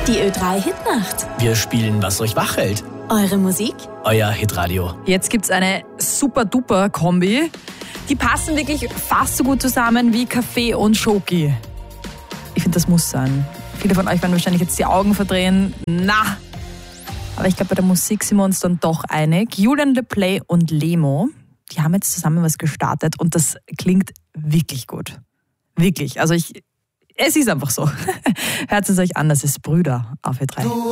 Die Ö3 Hitnacht. Wir spielen, was euch wach hält. Eure Musik? Euer Hitradio. Jetzt gibt's eine super-duper Kombi. Die passen wirklich fast so gut zusammen wie Kaffee und Schoki. Ich finde, das muss sein. Viele von euch werden wahrscheinlich jetzt die Augen verdrehen. Na! Aber ich glaube, bei der Musik sind wir uns dann doch einig. Julian LePlay und Lemo, die haben jetzt zusammen was gestartet und das klingt wirklich gut. Wirklich. Also es ist einfach so. Hört es euch an, das ist Brüder auf Ö3.